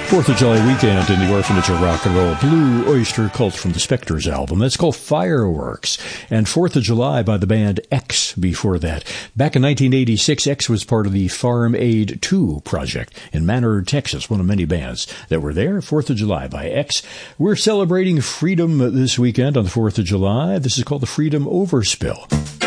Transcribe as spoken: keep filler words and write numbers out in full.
fourth of July weekend in the orphanage of rock and roll. Blue Oyster Cult from the Spectres album. That's called Fireworks. And fourth of July by the band X before that. Back in nineteen eighty-six, X was part of the Farm Aid two project in Manor, Texas, one of many bands that were there. fourth of July by X. We're celebrating freedom this weekend on the fourth of July. This is called the Freedom Overspill.